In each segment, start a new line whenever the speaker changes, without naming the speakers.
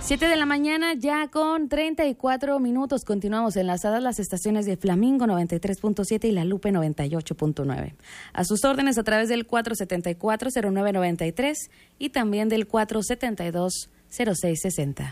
7 de la mañana ya con 34 minutos. Continuamos enlazadas las estaciones de Flamingo 93.7 y La Lupe 98.9. A sus órdenes a través del 474-0993 y también del 472-0660.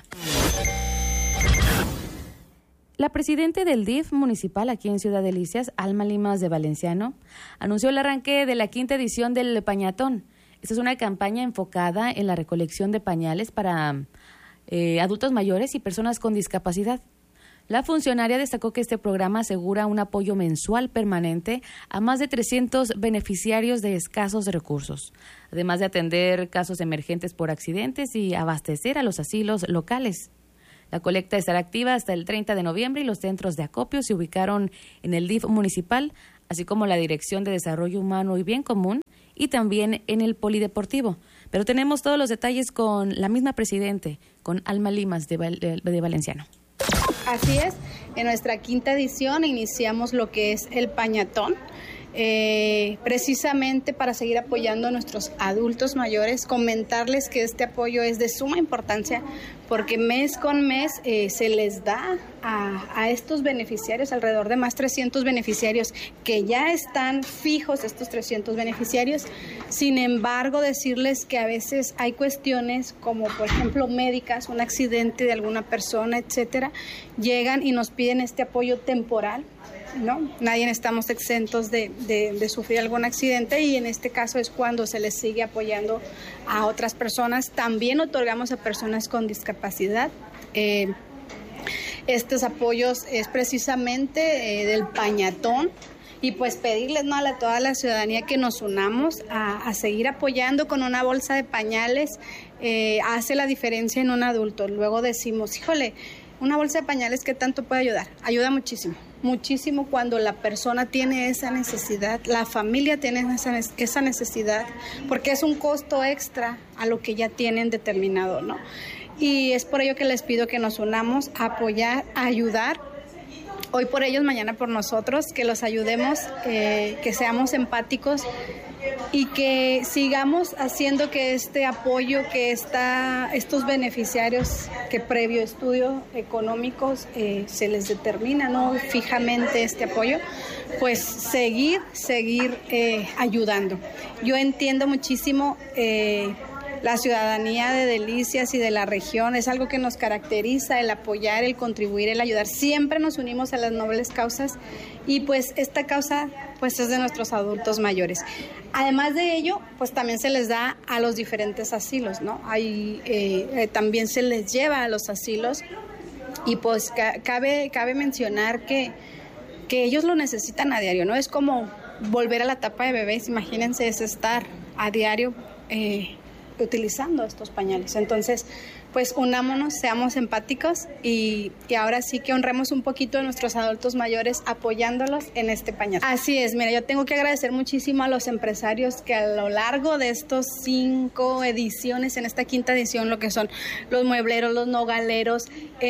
La presidenta del DIF municipal aquí en Ciudad Delicias, Alma Limas de Valenciano, anunció el arranque de la 5ª edición del Pañatón. Esta es una campaña enfocada en la recolección de pañales para adultos mayores y personas con discapacidad. La funcionaria destacó que este programa asegura un apoyo mensual permanente a más de 300 beneficiarios de escasos recursos, además de atender casos emergentes por accidentes y abastecer a los asilos locales. La colecta estará activa hasta el 30 de noviembre y los centros de acopio se ubicaron en el DIF municipal, así como la Dirección de Desarrollo Humano y Bien Común y también en el Polideportivo. Pero tenemos todos los detalles con la misma presidente, con Alma Limas de Valenciano.
Así es, en nuestra 5ª edición iniciamos lo que es el Pañatón, precisamente para seguir apoyando a nuestros adultos mayores, comentarles que este apoyo es de suma importancia porque mes con mes se les da a estos beneficiarios, alrededor de más 300 beneficiarios que ya están fijos, estos 300 beneficiarios. Sin embargo, decirles que a veces hay cuestiones como, por ejemplo, médicas, un accidente de alguna persona, etcétera, llegan y nos piden este apoyo temporal, ¿no? Nadie estamos exentos de sufrir algún accidente y en este caso es cuando se les sigue apoyando a otras personas. También otorgamos a personas con discapacidad. Estos apoyos es precisamente del Pañatón y pues pedirles, ¿no?, a toda la ciudadanía que nos unamos a seguir apoyando con una bolsa de pañales. Hace la diferencia en un adulto. Luego decimos, híjole, una bolsa de pañales, ¿qué tanto puede ayudar? Ayuda muchísimo, muchísimo cuando la persona tiene esa necesidad, la familia tiene esa necesidad, porque es un costo extra a lo que ya tienen determinado, ¿no? Y es por ello que les pido que nos unamos a apoyar, a ayudar, hoy por ellos, mañana por nosotros, que los ayudemos, que seamos empáticos y que sigamos haciendo que este apoyo, que estos beneficiarios que previo estudio económicos se les determina, ¿no?, fijamente este apoyo, pues seguir ayudando. Yo entiendo muchísimo la ciudadanía de Delicias y de la región, es algo que nos caracteriza, el apoyar, el contribuir, el ayudar. Siempre nos unimos a las nobles causas y pues esta causa pues es de nuestros adultos mayores. Además de ello, pues también se les da a los diferentes asilos, ¿no? También se les lleva a los asilos y pues cabe mencionar que ellos lo necesitan a diario, ¿no? Es como volver a la etapa de bebés, imagínense, es estar a diario utilizando estos pañales. Entonces, pues unámonos, seamos empáticos y ahora sí que honremos un poquito a nuestros adultos mayores apoyándolos en este pañal. Así es, mira, yo tengo que agradecer muchísimo a los empresarios que a lo largo de estos 5 ediciones, en esta 5ª edición, lo que son los muebleros, los nogaleros,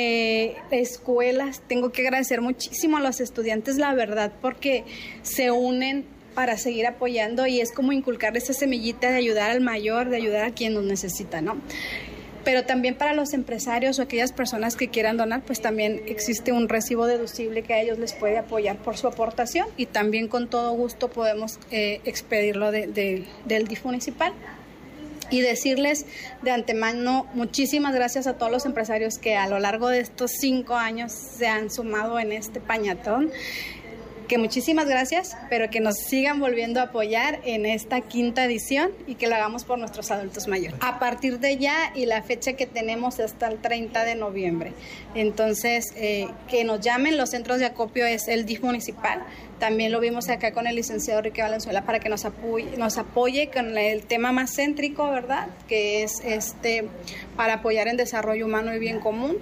escuelas, tengo que agradecer muchísimo a los estudiantes, la verdad, porque se unen para seguir apoyando y es como inculcar esa semillita de ayudar al mayor, de ayudar a quien nos necesita, ¿no? Pero también para los empresarios o aquellas personas que quieran donar, pues también existe un recibo deducible que a ellos les puede apoyar por su aportación y también con todo gusto podemos expedirlo del DIF municipal. Y decirles de antemano muchísimas gracias a todos los empresarios que a lo largo de estos 5 años se han sumado en este pañatón. Que muchísimas gracias, pero que nos sigan volviendo a apoyar en esta 5ª edición y que lo hagamos por nuestros adultos mayores. A partir de ya y la fecha que tenemos hasta el 30 de noviembre. Entonces, que nos llamen, los centros de acopio es el DIF municipal. También lo vimos acá con el licenciado Enrique Valenzuela para que nos apoye con el tema más céntrico, ¿verdad? Que es para apoyar en desarrollo humano y bien común.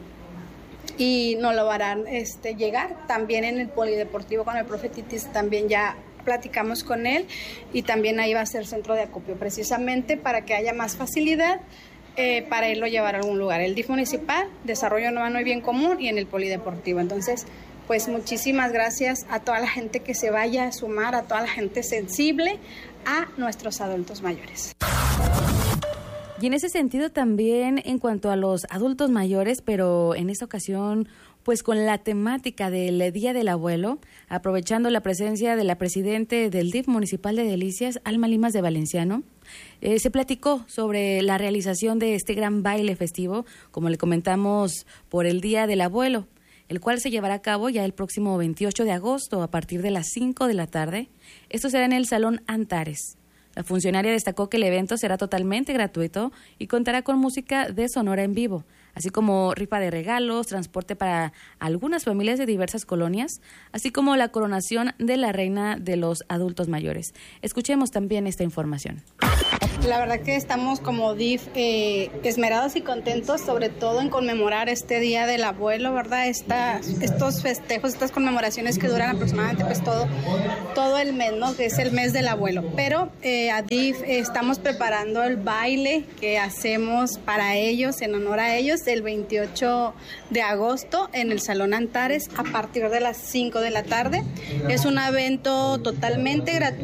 Y nos lo harán llegar también en el Polideportivo con el profe Titis, también ya platicamos con él y también ahí va a ser centro de acopio precisamente para que haya más facilidad para irlo llevar a algún lugar, el DIF municipal, desarrollo humano y bien común y en el Polideportivo. Entonces, pues muchísimas gracias a toda la gente que se vaya a sumar, a toda la gente sensible a nuestros adultos mayores.
Y en ese sentido también en cuanto a los adultos mayores, pero en esta ocasión pues con la temática del Día del Abuelo, aprovechando la presencia de la presidente del DIF municipal de Delicias, Alma Limas de Valenciano, se platicó sobre la realización de este gran baile festivo, como le comentamos, por el Día del Abuelo, el cual se llevará a cabo ya el próximo 28 de agosto a partir de las 5 de la tarde. Esto será en el Salón Antares. La funcionaria destacó que el evento será totalmente gratuito y contará con música de Sonora en vivo, así como rifa de regalos, transporte para algunas familias de diversas colonias, así como la coronación de la reina de los adultos mayores. Escuchemos también esta información.
La verdad que estamos como DIF esmerados y contentos, sobre todo en conmemorar este Día del Abuelo, ¿verdad? Estos festejos, estas conmemoraciones que duran aproximadamente pues todo el mes, ¿no? Que es el mes del abuelo. Pero a DIF estamos preparando el baile que hacemos para ellos, en honor a ellos, el 28 de agosto en el Salón Antares a partir de las 5 de la tarde. Es un evento totalmente gratuito.